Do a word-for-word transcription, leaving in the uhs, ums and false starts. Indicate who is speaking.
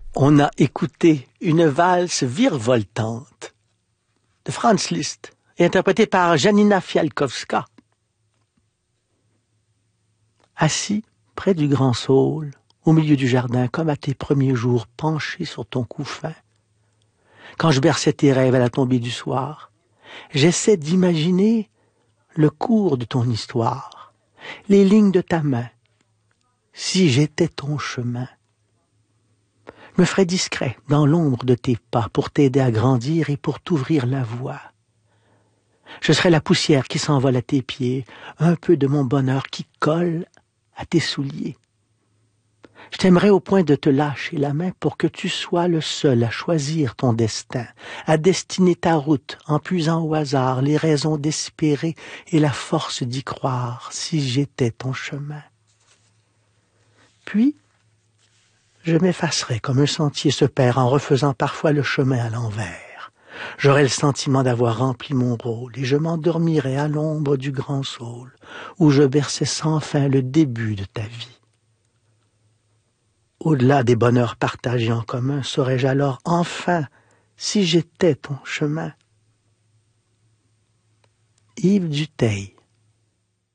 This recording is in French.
Speaker 1: On a écouté une valse virevoltante de Franz Liszt, interprétée par Janina Fialkowska. Assis près du grand saule, au milieu du jardin, comme à tes premiers jours, penché sur ton couffin, quand je berçais tes rêves à la tombée du soir, j'essaie d'imaginer le cours de ton histoire, les lignes de ta main, si j'étais ton chemin. Je me ferais discret dans l'ombre de tes pas pour t'aider à grandir et pour t'ouvrir la voie. Je serais la poussière qui s'envole à tes pieds, un peu de mon bonheur qui colle à tes souliers. Je t'aimerais au point de te lâcher la main pour que tu sois le seul à choisir ton destin, à destiner ta route en puisant au hasard les raisons d'espérer et la force d'y croire si j'étais ton chemin. Puis, je m'effacerais comme un sentier se perd en refaisant parfois le chemin à l'envers. J'aurais le sentiment d'avoir rempli mon rôle et je m'endormirais à l'ombre du grand saule où je berçais sans fin le début de ta vie. Au-delà des bonheurs partagés en commun, saurais-je alors enfin si j'étais ton chemin? Yves Duteil.